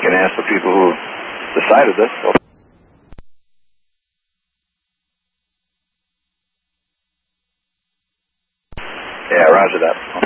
can ask the people who decided this. Yeah, roger that.